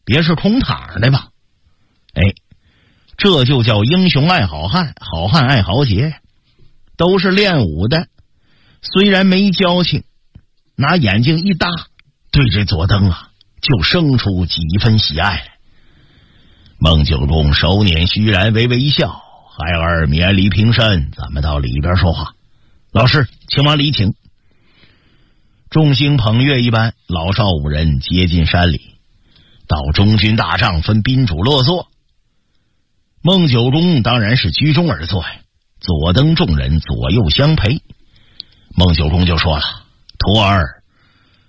别是空躺的吧？哎，这就叫英雄爱好汉，好汉爱豪杰，都是练武的。虽然没交情，拿眼睛一搭，对这左登啊，就生出几分喜爱来。孟九中手捻虚然，微微一笑：“孩儿免礼平身，咱们到里边说话。老师，请往里请。”众星捧月一般，老少五人接近山里，到中军大帐分宾主落座。孟九中当然是居中而坐呀，左登众人左右相陪。孟九中就说了：“徒儿